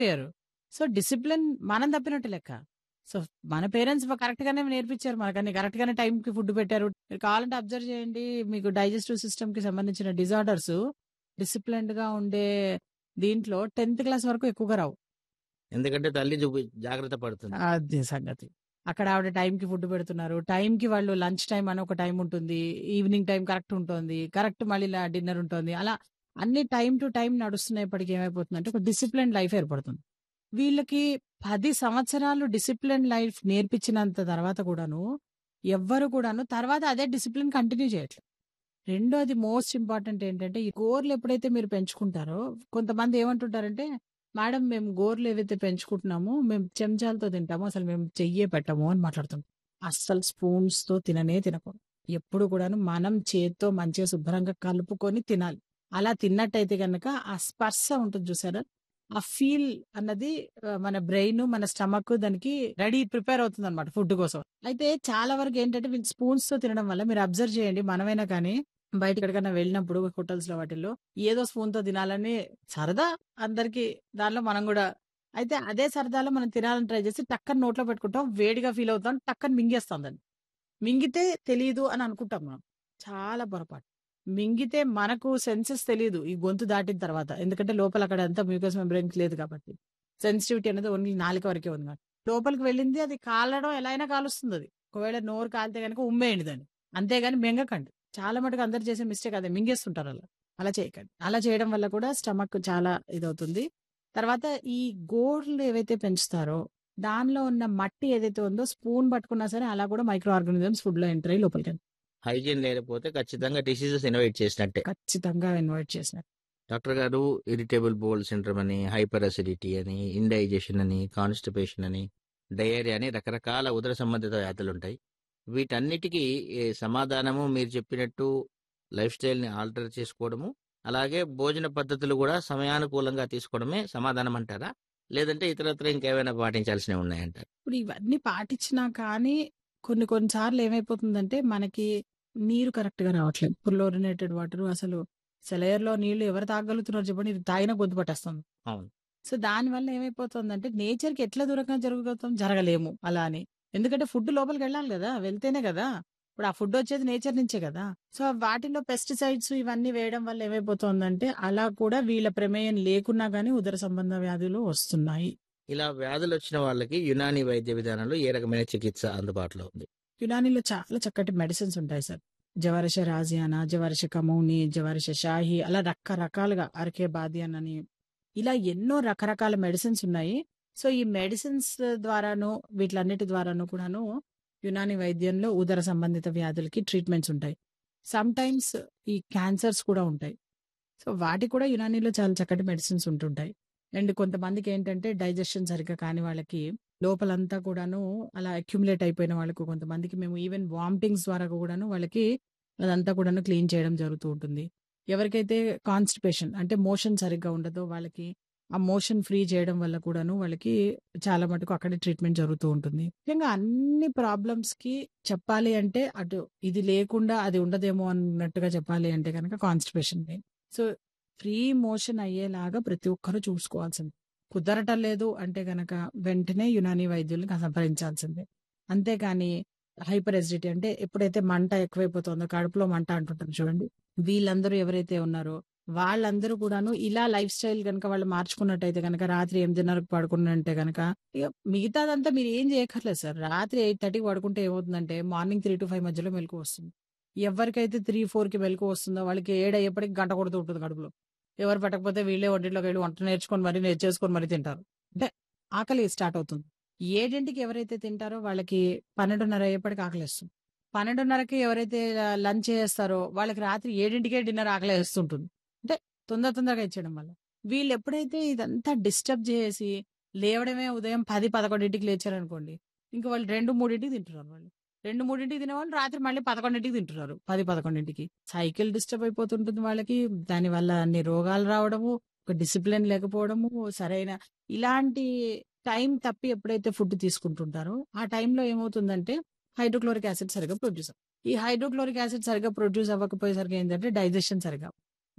అయ్యారు. So, discipline మనం తప్పినట్టు లెక్క. సో, మన పేరెంట్స్ కరెక్ట్ గానే నేర్పించారు మనకన్ని. కరెక్ట్ గానే టైంకి ఫుడ్ పెట్టారు. మీరు కావాలంటే అబ్జర్వ్ చేయండి. మీకు డైజెస్టివ్ సిస్టమ్‌కి సంబంధించిన డిజార్డర్స్ డిసిప్లిన్డ్‌గా ఉండే దీంట్లో 10థ్ క్లాస్ వరకు ఎక్కువగా రావు. ఎందుకంటే తల్లి జాగ్రత్త పడుతుంది. అది సంగతి. అక్కడ ఆవిడ టైంకి ఫుడ్ పెడుతున్నారు. టైంకి వాళ్ళు లంచ్ టైమ్ అని ఒక టైం ఉంటుంది. ఈవినింగ్ టైం కరెక్ట్ ఉంటుంది. కరెక్ట్ మళ్ళీ డిన్నర్ ఉంటుంది. అలా అన్ని టైమ్ టు టైమ్ నడుస్తున్నప్పటికి ఏమైపోతుందంటే ఒక డిసిప్లిన్డ్ లైఫ్ ఏర్పడుతుంది. వీళ్ళకి 10 సంవత్సరాలు డిసిప్లిన్ లైఫ్ నేర్పించినంత తర్వాత కూడాను ఎవ్వరు కూడాను తర్వాత అదే డిసిప్లిన్ కంటిన్యూ చేయట్లేదు. రెండోది మోస్ట్ ఇంపార్టెంట్ ఏంటంటే ఈ గోర్లు ఎప్పుడైతే మీరు పెంచుకుంటారో కొంతమంది ఏమంటుంటారంటే మేడం మేము గోర్లు ఏవైతే పెంచుకుంటున్నామో మేము చెంచాలతో తింటాము అసలు మేము చెయ్యే పెట్టము అని మాట్లాడుతాం. అస్సలు స్పూన్స్ తో తినకూడదు. ఎప్పుడు కూడాను మనం చేత్తో మంచిగా శుభ్రంగా కలుపుకొని తినాలి. అలా తిన్నట్టయితే కనుక ఆ స్పర్శ ఉంటుంది చూసారా, ఆ ఫీల్ అన్నది మన బ్రెయిన్ మన స్టమక్ దానికి ప్రిపేర్ అవుతుంది అనమాట ఫుడ్ కోసం. అయితే చాలా వరకు ఏంటంటే వీళ్ళు స్పూన్స్ తో తినడం వల్ల మీరు అబ్జర్వ్ చేయండి, మనమైనా కానీ బయట ఎక్కడికైనా వెళ్ళినప్పుడు హోటల్స్ లో వాటిల్లో ఏదో స్పూన్ తో తినాలని సరదా అందరికి, దానిలో మనం కూడా. అయితే అదే సరదాలో మనం తినాలని ట్రై చేసి టక్కన నోట్లో పెట్టుకుంటాం, వేడిగా ఫీల్ అవుతాం, టక్కన మింగేస్తాం దాన్ని. మింగితే తెలియదు అని అనుకుంటాం మనం. చాలా పొరపాటు. మింగితే మనకు సెన్సెస్ తెలీదు ఈ గొంతు దాటిన తర్వాత. ఎందుకంటే లోపల అక్కడ అంతా మ్యూకస్ మెంబ్రేన్ లేదు కాబట్టి. సెన్సిటివిటీ అనేది ఓన్లీ నాలుక వరకే ఉంది కాబట్టి. లోపలికి వెళ్ళింది అది కాలడం ఎలా అయినా కాలుస్తుంది అది. ఒకవేళ నోరు కాలితే కనుక ఉమ్మేయండి దాన్ని. అంతేగాని మింగకండి. చాలా మటుకు అందరు చేసే మిస్టేక్ అదే, మింగేస్తుంటారు అలా. అలా చేయకండి. అలా చేయడం వల్ల కూడా స్టమక్ చాలా ఇదవుతుంది. తర్వాత ఈ గోర్లు ఏవైతే పెంచుతారో దానిలో ఉన్న మట్టి ఏదైతే ఉందో స్పూన్ పట్టుకున్నా సరే అలా కూడా మైక్రో ఆర్గానిజమ్స్ ఫుడ్ లో ఎంటర్ అయ్యి లోపలికి హైజీన్ లేకపోతే ఖచ్చితంగా డిసీజెస్ ఇన్వైట్ చేసినట్టే. ఖచ్చితంగా ఇన్వైట్ చేసినట్టు. డాక్టర్ గారు, ఇరిటేబుల్ బౌల్ సిండ్రోమ్ అని, హైపర్ అసిడిటీ అని, ఇండైజెషన్ అని, కాన్స్టిపేషన్ అని, డయేరియా అని రకరకాల ఉదర సంబంధిత వ్యాధులు ఉంటాయి. వీటన్నిటికీ సమాధానము మీరు చెప్పినట్టు లైఫ్ స్టైల్ని ఆల్టర్ చేసుకోవడము, అలాగే భోజన పద్ధతులు కూడా సమయానుకూలంగా తీసుకోవడమే సమాధానం అంటారా? లేదంటే ఇతరత్ర ఇంకేమైనా పాటించాల్సినవి ఉన్నాయంటారా? ఇప్పుడు ఇవన్నీ పాటించినా కానీ కొన్ని సార్లు ఏమైపోతుందంటే మనకి నీరు కరెక్ట్ గా రావట్లేదు. క్లోరినేటెడ్ వాటర్, అసలు సెలయర్లో నీళ్లు ఎవరు తాగలుగుతున్నారు చెప్పండి, ఇది తాగినా గొంతు పట్టేస్తుంది. అవును. సో దానివల్ల ఏమైపోతుందంటే నేచర్ కి ఎట్లా దూరంగా జరుగుతాం, జరగలేము అలా అని. ఎందుకంటే ఫుడ్ లోపలికి వెళ్ళాలి కదా, వెళ్తేనే కదా. ఇప్పుడు ఆ ఫుడ్ వచ్చేది నేచర్ నుంచే కదా. సో వాటిలో పెస్టిసైడ్స్ ఇవన్నీ వేయడం వల్ల ఏమైపోతుందంటే అలా కూడా వీళ్ళ ప్రమేయం లేకున్నా గానీ ఉదర సంబంధ వ్యాధులు వస్తున్నాయి. ఇలా వ్యాధులు వచ్చిన వాళ్ళకి యునాని వైద్య విధానంలో ఏ రకమైన చికిత్స అందుబాటులో ఉంది? యునానీలో చాలా చక్కటి మెడిసిన్స్ ఉంటాయి సార్. జవరష రాజియానా, జవరష కమౌని, జవరష షాహి, అలా రకరకాలుగా అరకే బాదియాన్ అని ఇలా ఎన్నో రకరకాల మెడిసిన్స్ ఉన్నాయి. సో ఈ మెడిసిన్స్ ద్వారాను వీటిలన్నిటి ద్వారాను కూడాను యునాని వైద్యంలో ఉదర సంబంధిత వ్యాధులకి ట్రీట్మెంట్స్ ఉంటాయి. సమ్ టైమ్స్ ఈ క్యాన్సర్స్ కూడా ఉంటాయి. సో వాటికి కూడా యునానీలో చాలా చక్కటి మెడిసిన్స్ ఉంటుంటాయి. అండ్ కొంతమందికి ఏంటంటే డైజెషన్ సరిగ్గా కాని వాళ్ళకి లోపలంతా కూడాను అలా అక్యుములేట్ అయిపోయిన వాళ్ళకు కొంతమందికి మేము ఈవెన్ వామిటింగ్స్ ద్వారా కూడాను వాళ్ళకి అదంతా కూడాను క్లీన్ చేయడం జరుగుతూ ఉంటుంది. ఎవరికైతే కాన్స్టిపేషన్ అంటే మోషన్ సరిగ్గా ఉండదో వాళ్ళకి ఆ మోషన్ ఫ్రీ చేయడం వల్ల కూడాను వాళ్ళకి చాలా మటుకు అక్కడే ట్రీట్మెంట్ జరుగుతూ ఉంటుంది. ముఖ్యంగా అన్ని ప్రాబ్లమ్స్ కి చెప్పాలి అంటే అటు ఇది లేకుండా అది ఉండదేమో అన్నట్టుగా చెప్పాలి అంటే కనుక constipation main. So free motion అయ్యేలాగా ప్రతి ఒక్కరూ చూసుకోవాల్సింది. కుదరటం లేదు అంటే గనక వెంటనే యునానీ వైద్యుల్ని సంప్రదించాల్సిందే. అంతేకాని హైపర్ ఎసిడిటీ అంటే ఎప్పుడైతే మంట ఎక్కువైపోతుందో, కడుపులో మంట అంటుంటారు చూడండి, వీళ్ళందరూ ఎవరైతే ఉన్నారో వాళ్ళందరూ కూడాను ఇలా లైఫ్ స్టైల్ కనుక వాళ్ళు మార్చుకున్నట్టయితే కనుక రాత్రి 8:30కు పడుకున్నంటే కనుక ఇక మిగతాదంతా మీరు ఏం చేయక్కర్లేదు సార్. రాత్రి 8:30కి పడుకుంటే ఏమవుతుందంటే మార్నింగ్ 3 to 5 మధ్యలో మెలకు వస్తుంది. ఎవరికైతే 3-4కి మెలకు వస్తుందో వాళ్ళకి 7 అయ్యేప్పటికి గంట కొడుతూ ఉంటుంది కడుపులో. ఎవరు పెట్టకపోతే వీళ్ళే వంటింట్లోకి వెళ్ళి వంట నేర్చుకొని మరి చేసుకొని మరి తింటారు. అంటే ఆకలి స్టార్ట్ అవుతుంది. 7కి ఎవరైతే తింటారో వాళ్ళకి 12:30 అయ్యేప్పటికి ఆకలేస్తుంది. 12:30కి ఎవరైతే లంచ్ చేస్తారో వాళ్ళకి రాత్రి 7కే డిన్నర్ ఆకలేస్తుంటుంది. అంటే తొందరగా ఇచ్చేయడం వల్ల వీళ్ళు ఎప్పుడైతే ఇదంతా డిస్టర్బ్ చేసి లేవడమే ఉదయం 10-11కి లేచారనుకోండి, ఇంకా వాళ్ళు 2-3కి తింటున్నారు. వాళ్ళు 2-3కి తినేవాళ్ళు రాత్రి మళ్ళీ 11కి తింటున్నారు, 10-11కి. సైకిల్ డిస్టర్బ్ అయిపోతుంటుంది వాళ్ళకి. దానివల్ల అన్ని రోగాలు రావడము, ఒక డిసిప్లిన్ లేకపోవడము, సరైన ఇలాంటి టైం తప్పి ఎప్పుడైతే ఫుడ్ తీసుకుంటుంటారో ఆ టైంలో ఏమవుతుందంటే హైడ్రోక్లోరిక్ యాసిడ్ సరిగా ప్రొడ్యూస్ ఈ హైడ్రోక్లోరిక్ యాసిడ్ సరిగా ప్రొడ్యూస్ అవ్వకపోయేసరికి ఏంటంటే డైజెషన్ సరిగా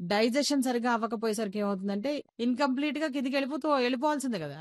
డైజెషన్ సరిగ్గా అవ్వకపోయేసరికి ఏమవుతుందంటే, ఇన్‌కంప్లీట్‌గా కిందకెళ్ళిపోవాల్సిందే కదా!